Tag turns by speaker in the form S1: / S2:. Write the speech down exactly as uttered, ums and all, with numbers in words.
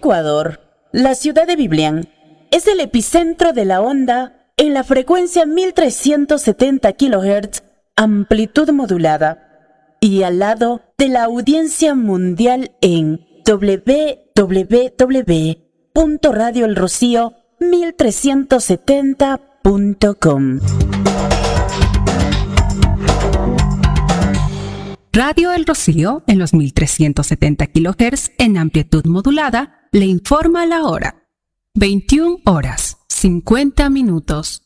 S1: Ecuador, la ciudad de Biblián es el epicentro de la onda en la frecuencia mil trescientos setenta kilohertz, amplitud modulada, y al lado de la audiencia mundial en doble u doble u doble u punto radio el rocío mil trescientos setenta punto com.
S2: Radio El Rocío, en los mil trescientos setenta kilohertz en amplitud modulada, le informa la hora. veintiuna horas, cincuenta minutos.